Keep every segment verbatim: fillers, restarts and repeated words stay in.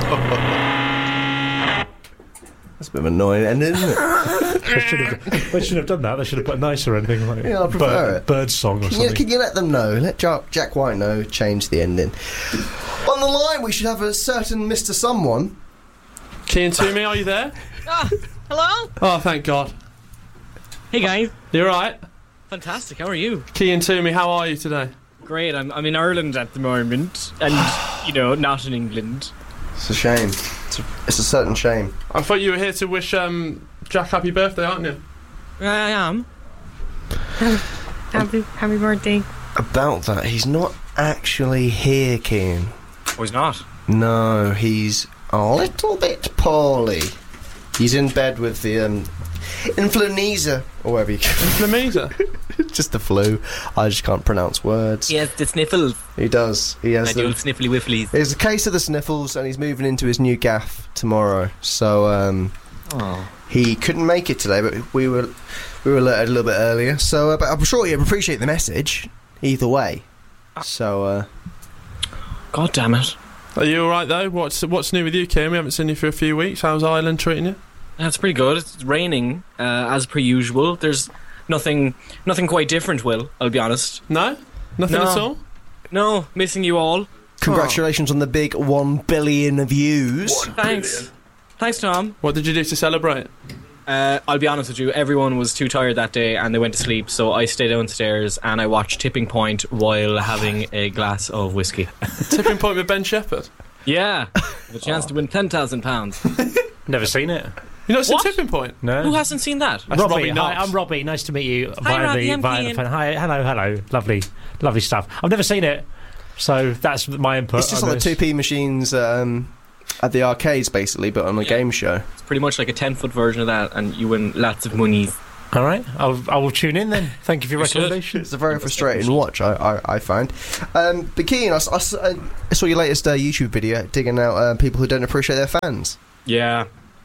That's a bit of an annoying ending, isn't it? They should have, they shouldn't have done that. They should have put nicer ending, like Yeah, I prefer bird, it. bird song or Can you, something. can you let them know? Let Jack, Jack White know. Change the ending. On the line, we should have a certain Mister Someone. Cian Toomey, are you there? Ah, hello? Oh, thank God. Hey, guys. You alright? Fantastic, how are you? Cian Toomey, how are you today? Great, I'm, I'm in Ireland at the moment, and, you know, not in England. It's a shame. It's a, it's a certain shame. I thought you were here to wish um, Jack happy birthday, aren't you? I am. Happy, happy birthday. About that, he's not actually here, Cian. Oh, he's not? No, he's a little bit poorly. He's in bed with the um, influenza, or whatever you Influenza? Just the flu. I just can't pronounce words. He has the sniffles. He does. He has I the... do sniffly whifflies. It's a case of the sniffles, and he's moving into his new gaff tomorrow. So um, Oh. he couldn't make it today, but we were we were alerted a little bit earlier. So, uh, but I'm sure you appreciate the message either way. So, uh, God damn it. Are you alright though? What's what's new with you, Cian? We haven't seen you for a few weeks. How's Ireland treating you? That's pretty good. It's raining, uh, as per usual. There's nothing nothing quite different, Will, I'll be honest. No? Nothing No. at all? No, missing you all. congratulations on the big one billion views. Thanks. Thanks, Tom. What did you do to celebrate? Uh, I'll be honest with you, everyone was too tired that day and they went to sleep, so I stayed downstairs and I watched Tipping Point while having a glass of whiskey. Tipping Point with Ben Shepherd? Yeah, the chance to win ten thousand pounds. Never seen it. You not seen What? Tipping Point? No. Who hasn't seen that? That's Robbie, Robbie hi, Knox. I'm Robbie. Nice to meet you Hi, via Robbie, the I'm via the Cian. phone. Hi, hello, hello. Lovely, lovely stuff. I've never seen it, so that's my input. It's just on like the this. two P machines um, at the arcades, basically, but on a Yeah. game show. It's pretty much like a ten foot version of that, and you win lots of money. All right, I'll, I will tune in then. Thank you for your You should. recommendation. It's a very frustrating watch, I, I, I find. Um, but Cian, I, s- I s- I saw your latest uh, YouTube video digging out uh, people who don't appreciate their fans. Yeah.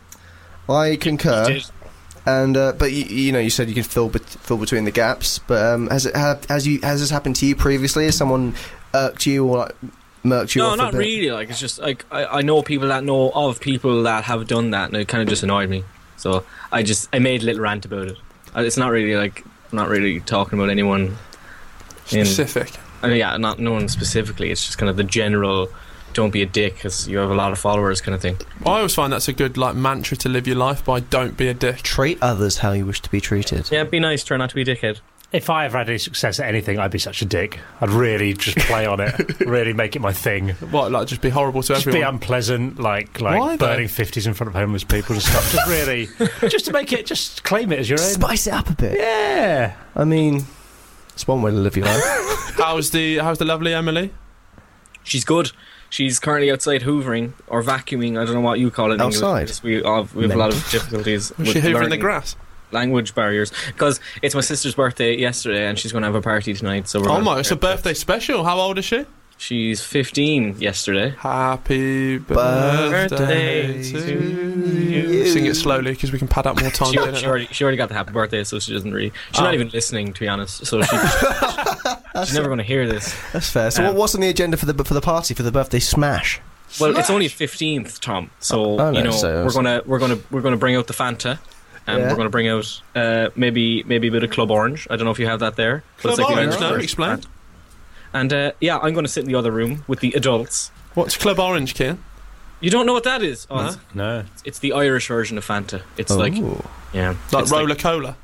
I concur. You did. And uh, but you, you know, you said you can fill bet- fill between the gaps. But um, has it ha- has you has this happened to you previously? Has someone irked you or like, murked you No, off a not bit? really. Like, it's just like I, I know people that know of people that have done that, and it kind of just annoyed me. So I just I made a little rant about it. Uh, It's not really like I'm not really talking about anyone. In, Specific. uh, yeah, not no one specifically. It's just kind of the general. Don't be a dick because you have a lot of followers, kind of thing. I always find that's a good like mantra to live your life by. Don't be a dick. Treat others how you wish to be treated. Yeah, be nice. Try not to be a dickhead. If I ever had any success at anything, I'd be such a dick. I'd really just play on it, really make it my thing. What, like just be horrible to Just be everyone? unpleasant, like like Why, though? burning fifties in front of homeless people and stuff. Just really, just to make it, just claim it as your own. Spice it up a bit. Yeah. I mean, it's one way to live your life. how's the how's the lovely Emily? She's good. She's currently outside hoovering or vacuuming. I don't know what you call it. in English, Outside? because We have, we have a lot of difficulties. Was with she hoovering the learning grass? Language barriers, because it's my sister's birthday yesterday and she's going to have a party tonight. So we're Oh gonna- my, it's a birthday special. How old is she? She's fifteen yesterday. Happy birthday, Birthday to to you. Sing it slowly because we can pad up more time. She, doing it she now. already she already got the happy birthday, so she doesn't really. She's Oh. not even listening, to be honest. So she, she's never going to hear this. That's fair. So, Um, what what's on the agenda for the for the party for the birthday smash? Well, it's only fifteenth, Tom. So Oh, no, you know so- we're gonna we're gonna we're gonna bring out the Fanta, and Yeah. we're gonna bring out uh, maybe maybe a bit of Club Orange. I don't know if you have that there. But Club the Orange, Irish no, version. explain. And uh, yeah, I'm going to sit in the other room with the adults. What's Club Orange, Cian? You don't know what that is? Oh, No. it's, No. it's the Irish version of Fanta. It's like Ooh. yeah, Like it's Roller Cola.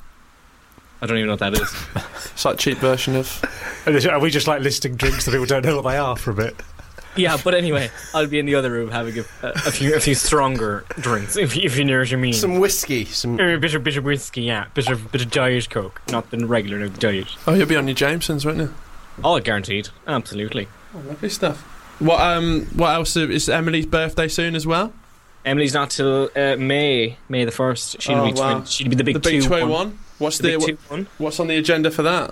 I don't even know what that is. It's like a cheap version of. Are we just like listing drinks that people don't know what they are for a bit? Yeah, but anyway, I'll be in the other room having a, a, a few a few stronger drinks, if, if you know what I mean. Some whiskey. Some. a bit of bit of whiskey, yeah, bit of bit of Diet Coke, not the regular no, Diet. Oh, you'll be on your Jamesons, won't you? Oh, guaranteed, absolutely. Oh, lovely stuff. What um? What else is Emily's birthday soon as well? Emily's not till uh, May, May the first. She'll Oh, be wow. twin, she'll be the big the big two two one. one. What's The the, big what, two one. what's on the agenda for that?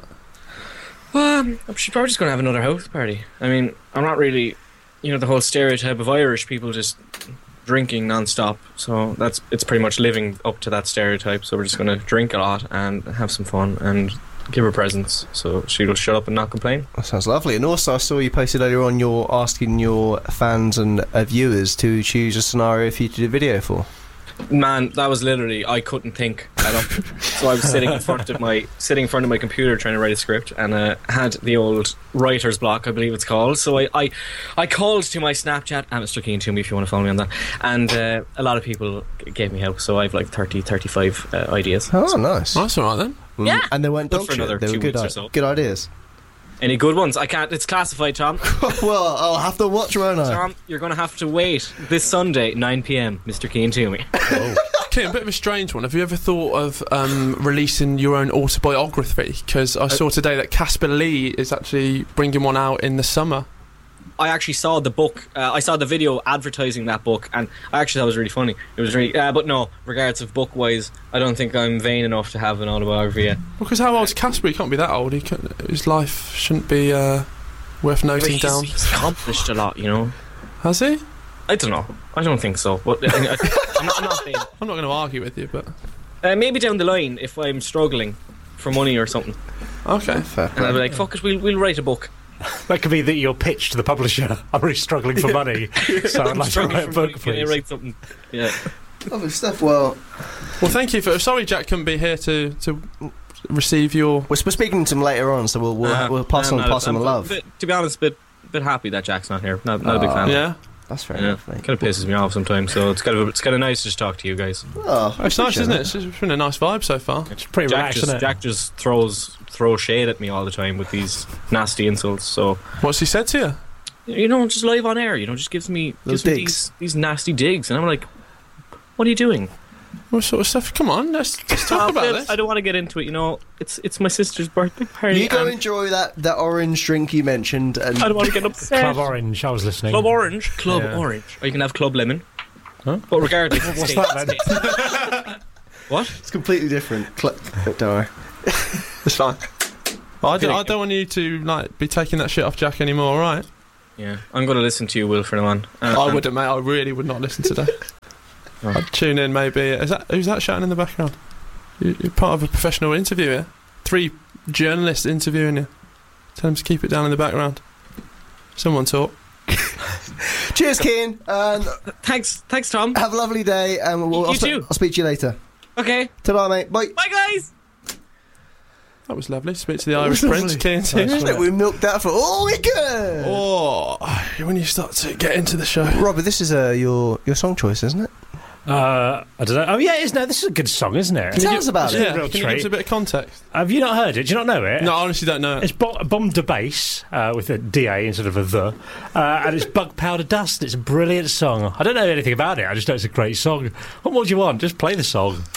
Um, she's probably just going to have another house party. I mean, I'm not really, you know, the whole stereotype of Irish people just drinking non-stop. So that's it's pretty much living up to that stereotype. So we're just going to drink a lot and have some fun and give her presents, so she'll shut up and not complain. That sounds lovely. And also, I saw you posted earlier on, you're asking your fans and uh, viewers to choose a scenario for you to do a video for. Man, that was literally, I couldn't think at all. So I was sitting in front of my sitting in front of my computer trying to write a script, and uh, had the old writer's block, I believe it's called. So I, I, I called to my Snapchat, and Mister Keane to me if you want to follow me on that. And uh, a lot of people g- gave me help, so I have like thirty, thirty-five uh, ideas. Oh, so nice. That's all right then. Mm. Yeah. And they weren't Good dog for shit. another They were two good, weeks or I- so. good ideas. Any good ones? I can't. It's classified, Tom. Well, I'll have to watch, won't I? Tom, you're going to have to wait this Sunday, nine p.m. Mister Keane to me. Keane, a bit of a strange one. Have you ever thought of um, releasing your own autobiography? Because I saw today that Casper Lee is actually bringing one out in the summer. I actually saw the book. Uh, I saw the video advertising that book, and I actually thought it was really funny. It was really, uh, but no, regards of book wise, I don't think I'm vain enough to have an autobiography yet. Because how old's Casper? He can't be that old. He can, his life shouldn't be uh, worth But noting he's, down. he's accomplished a lot, you know. Has he? I don't know. I don't think so. But I, I, I'm not, I'm not vain. I'm not going to argue with you, but Uh, maybe down the line, if I'm struggling for money or something, okay. Fair and I'll be like, "Fuck it, we'll we'll write a book." That could be that your pitch to the publisher. I'm really struggling for money, so I'd like to Struggling write a for money, book, can I please. write something? Yeah. Lovely stuff. Well, Well, thank you for. Sorry, Jack couldn't be here to to receive your. we're, we're speaking to him later on, so we'll we'll, Uh, we'll pass I'm on not- pass on the I'm love. a bit- to be honest, a bit bit happy that Jack's not here. Not, not a big Oh. fan. Yeah. That's fair Yeah, enough, mate. kind of pisses me off sometimes. So it's kind of it's kind of nice to just talk to you guys. Oh, It's nice, appreciate isn't it? that. It's, it's been a nice vibe so far. It's pretty Jack relaxed, just isn't it? Jack just throws throws shade at me all the time with these nasty insults. So What's he said to you? you know, just live on air. You know, just gives me Those gives me digs. these, these nasty digs, and I'm like, what are you doing? What sort of stuff? Come on, let's, let's talk Uh, about Phil, this. I don't want to get into it. You know, it's it's my sister's birthday party. You go and enjoy that, that orange drink you mentioned, and I don't want to get upset. Club Orange, I was listening. Club Orange, Club Yeah. Orange, or you can have Club Lemon. Huh? But regardless, What's it's that then? tasty. What? it's completely different. Cl- don't worry. It's fine. I don't, I don't want you to like be taking that shit off Jack anymore, all right? Yeah, I'm going to listen to you, Will, from now on. Uh, I wouldn't, mate. I really would not listen today. Oh. I'd tune in, maybe. Is that who's that shouting in the background? You, you're part of a professional interview here. Three journalists interviewing you. Tell them to keep it down in the background. Someone talk. Cheers, Keane, and Thanks, thanks, Tom. have a lovely day. And we'll, You I'll, sp- too. I'll speak to you later. Okay, Ta-ra, mate. Bye. bye, guys. That was lovely. Speak to the That Irish was Prince, lovely. Keane. Nice. Isn't it? We milked that for all we could. Oh, when you start to get into the show. Robert, this is uh, your your song choice, isn't it? Uh, I don't know. Oh, yeah, it is. No, this is a good song, isn't it? Tell us about it. Yeah, real can you give us treat. a bit of context? Have you not heard it? Do you not know it? No, I honestly don't know. It's bo- Bomb de Bass uh, with a D A instead of a the, uh, and it's Bug Powder Dust. It's a brilliant song. I don't know anything about it. I just know it's a great song. What more do you want? Just play the song.